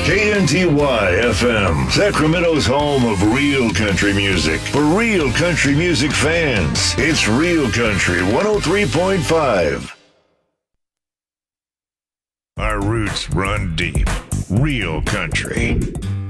KNTY FM, Sacramento's home of real country music. For real country music fans, it's Real Country 103.5. Our roots run deep. Real country.